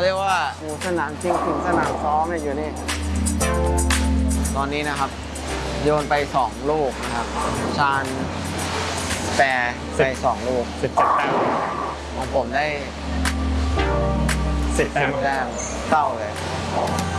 เรียกว่าสนามจริงถึงสนามซ้อมเนี่ยอยู่นี่ตอนนี้นะครับโยนไป2ลูกนะครับชาญแปรไป2ลูก 17 แต้มของผมได้ 10 แต้มเศร้าเลย